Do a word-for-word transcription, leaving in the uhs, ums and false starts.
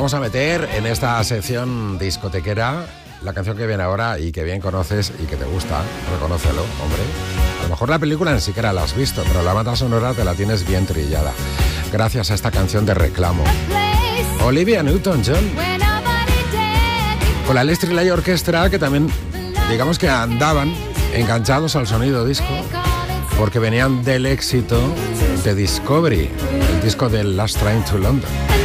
vamos a meter en esta sección discotequera la canción que viene ahora y que bien conoces y que te gusta, reconócelo, hombre. A lo mejor la película ni siquiera la has visto, pero la banda sonora te la tienes bien trillada, gracias a esta canción de reclamo. Olivia Newton-John, con la Electric Light Orchestra, que también, digamos que andaban enganchados al sonido disco, porque venían del éxito de Discovery, el disco de Last Train to London.